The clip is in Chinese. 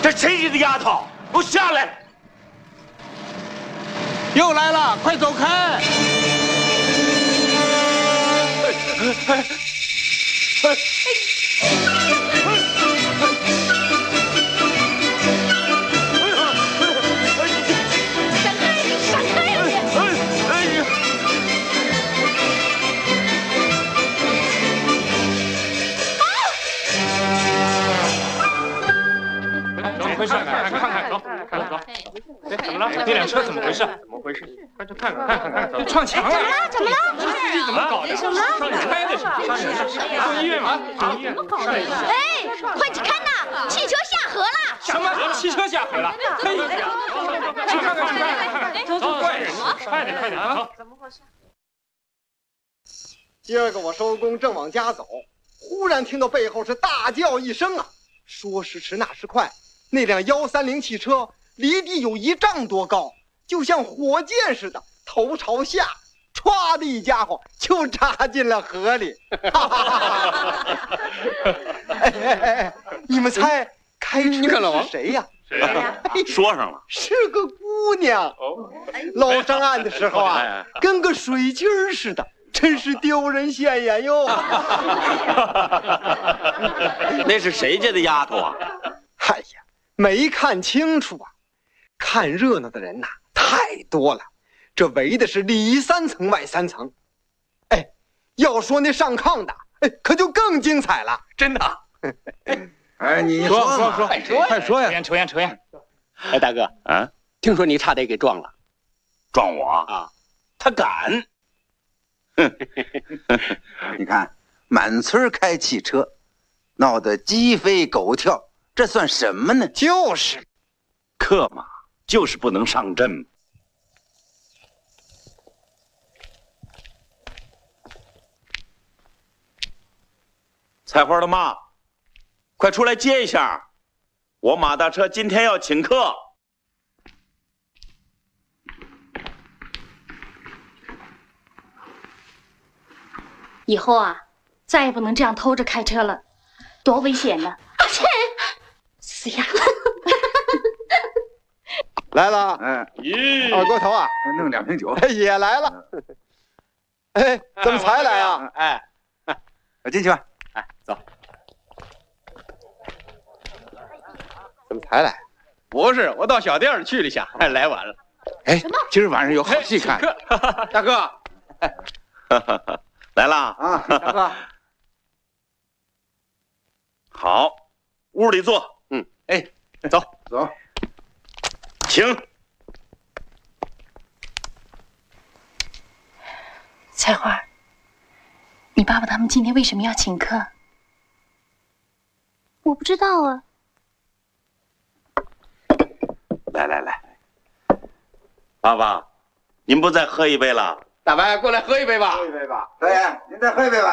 这谁家的丫头？给我下来！ 又来了，快走开！ 怎么回事？看，走，走。哎，怎么了？那辆车怎么回事？怎么回事？快去看看，撞墙了！ 怎么了？ 这司机怎么搞的？ 什么？ 上你开的是？上医院吗？上医院。 哎，快去看呐！汽车下河了！ 什么？汽车下河了？嘿，去看，走，怪人！快点啊！怎么回事？ 今儿个我收工正往家走，忽然听到背后是大叫一声啊！说时迟，那时快，那辆130汽车离地有1丈多高，就像火箭似的，头朝下，歘的一家伙就扎进了河里。哎，你们猜开车是谁呀？ 谁呀？说上了， 是个姑娘。捞上岸的时候啊，跟个水晶似的。真是丢人现眼哟！ 那是谁家的丫头啊？ 哎呀，没看清楚啊！看热闹的人呐，太多了，这围的是里3层外3层。哎，要说那上炕的，哎，可就更精彩了，真的。 哎，你说，快说呀！ 抽烟。 哎，大哥啊，听说你差点给撞了， 撞我啊？ 他敢！ 你看，满村开汽车，闹得鸡飞狗跳，这算什么呢？ 就是客嘛，就是不能上阵。采花的妈，快出来接一下，我马大车今天要请客。 以后啊，再也不能这样偷着开车了，多危险呢！是呀， 来了，二锅头啊， 弄2瓶酒， 也来了。哎，怎么才来啊？ 哎， 进去吧。 哎，走。 怎么才来？ 不是，我到小店去了一下，来晚了。 哎，今儿晚上有好戏看。 大哥， 来了啊，大哥。 好，屋里坐。 哎，走。 请。 菜花，你爸爸他们今天为什么要请客？ 我不知道啊。 来，爸爸，您不再喝一杯了？ 大白，过来喝一杯吧。 喝一杯吧。导演，您再喝一杯吧。